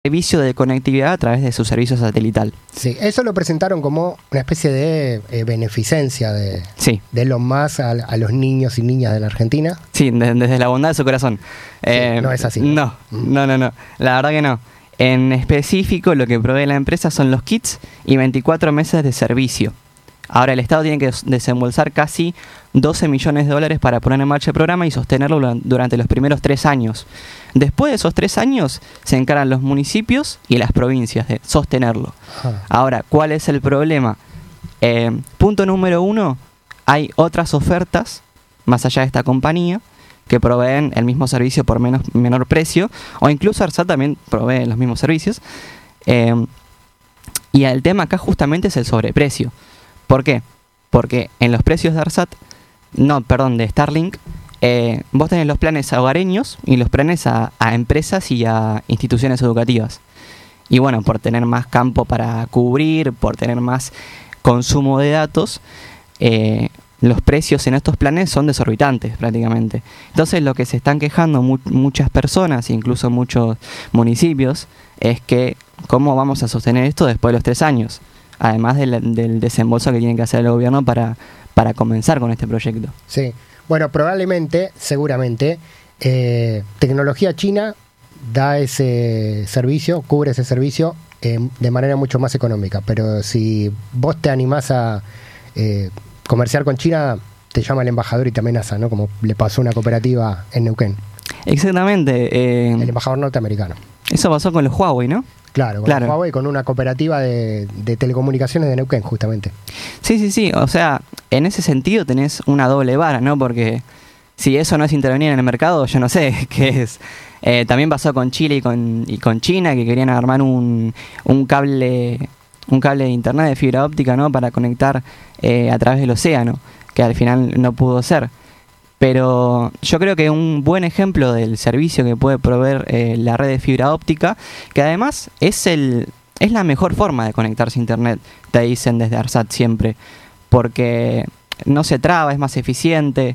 servicio de conectividad a través de su servicio satelital. Sí, eso lo presentaron como una especie de beneficencia de Elon Musk a los niños y niñas de la Argentina. Sí, desde la bondad de su corazón. No es así. No, la verdad que no. En específico, lo que provee la empresa son los kits y 24 meses de servicio. Ahora, el Estado tiene que desembolsar casi 12 millones de dólares para poner en marcha el programa y sostenerlo durante los primeros 3 años. Después de esos 3 años, se encargan los municipios y las provincias de sostenerlo. Ahora, ¿cuál es el problema? Punto número 1, hay otras ofertas, más allá de esta compañía, que proveen el mismo servicio por menor precio, o incluso ARSAT también provee los mismos servicios. Y el tema acá justamente es el sobreprecio. ¿Por qué? Porque en los precios de de Starlink, vos tenés los planes hogareños y los planes a empresas y a instituciones educativas. Y bueno, por tener más campo para cubrir, por tener más consumo de datos, los precios en estos planes son desorbitantes prácticamente. Entonces lo que se están quejando muchas personas, incluso muchos municipios, es que ¿cómo vamos a sostener esto después de los 3 años? Además del desembolso que tiene que hacer el gobierno para comenzar con este proyecto. Sí, bueno, seguramente, tecnología china da ese servicio, cubre ese servicio de manera mucho más económica, pero si vos te animás a comerciar con China, te llama el embajador y te amenaza, ¿no? Como le pasó a una cooperativa en Neuquén. Exactamente. El embajador norteamericano. Eso pasó con los Huawei, ¿no? Claro, con Huawei, con una cooperativa de telecomunicaciones de Neuquén, justamente. Sí, o sea, en ese sentido tenés una doble vara, ¿no? Porque si eso no es intervenir en el mercado, yo no sé qué es. También pasó con Chile y con China, que querían armar un cable de internet de fibra óptica, ¿no? Para conectar a través del océano, que al final no pudo ser. Pero yo creo que un buen ejemplo del servicio que puede proveer la red de fibra óptica, que además es la mejor forma de conectarse a internet, te dicen desde ARSAT siempre, porque no se traba, es más eficiente.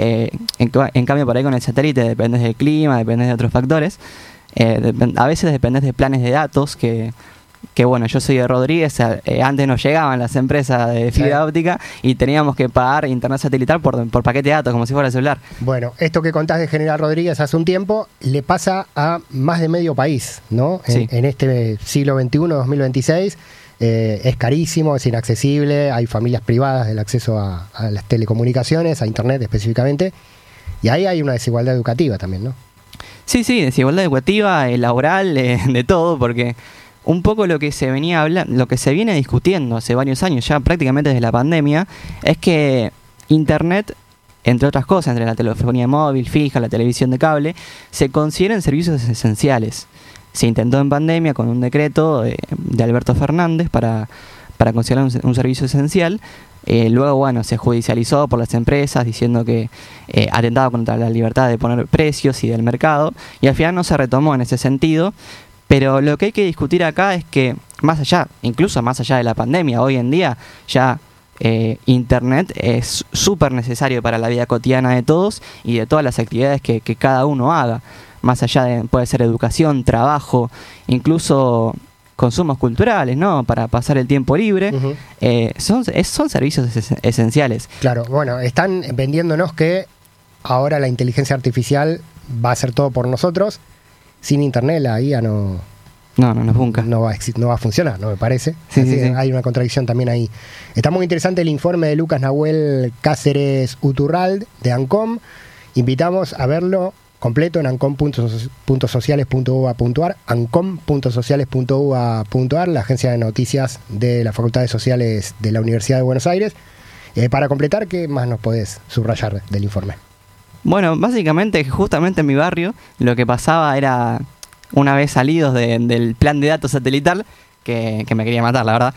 En cambio, por ahí con el satélite dependes del clima, dependes de otros factores. A veces dependes de planes de datos que bueno, yo soy de Rodríguez, antes nos llegaban las empresas de fibra óptica y teníamos que pagar internet satelital por paquete de datos, como si fuera celular. Bueno, esto que contás de General Rodríguez hace un tiempo, le pasa a más de medio país, ¿no? En este siglo XXI, 2026, es carísimo, es inaccesible, hay familias privadas del acceso a las telecomunicaciones, a internet específicamente, y ahí hay una desigualdad educativa también, ¿no? Sí, desigualdad educativa, laboral, de todo, porque un poco lo que se viene discutiendo hace varios años, ya prácticamente desde la pandemia, es que Internet, entre otras cosas, entre la telefonía móvil, fija, la televisión de cable, se consideran servicios esenciales. Se intentó en pandemia con un decreto de Alberto Fernández para considerar un servicio esencial. Luego, bueno, se judicializó por las empresas diciendo que atentaba contra la libertad de poner precios y del mercado, y al final no se retomó en ese sentido. Pero lo que hay que discutir acá es que incluso más allá de la pandemia, hoy en día ya Internet es súper necesario para la vida cotidiana de todos y de todas las actividades que cada uno haga. Más allá puede ser educación, trabajo, incluso consumos culturales, ¿no? Para pasar el tiempo libre. Son servicios esenciales. Claro, bueno, están vendiéndonos que ahora la inteligencia artificial va a hacer todo por nosotros. Sin internet la IA no va a funcionar, no me parece. Sí. Hay una contradicción también ahí. Está muy interesante el informe de Lucas Nahuel Cáceres Uturrald de ANCOM. Invitamos a verlo completo en ancom.sociales.uba.ar, ancom.sociales.uba.ar, la agencia de noticias de las Facultades Sociales de la Universidad de Buenos Aires. Para completar, ¿qué más nos podés subrayar del informe? Bueno, básicamente, justamente en mi barrio, lo que pasaba era, una vez salidos del plan de datos satelital, que me quería matar, la verdad,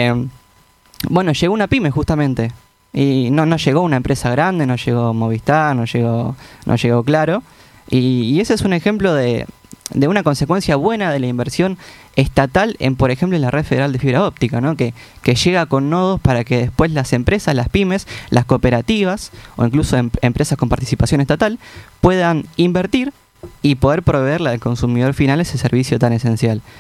bueno, llegó una pyme justamente, y no llegó una empresa grande, no llegó Movistar, no llegó Claro, y ese es un ejemplo de una consecuencia buena de la inversión estatal en, por ejemplo, en la red federal de fibra óptica, ¿no? Que llega con nodos para que después las empresas, las pymes, las cooperativas o incluso empresas con participación estatal puedan invertir y poder proveerle al consumidor final ese servicio tan esencial.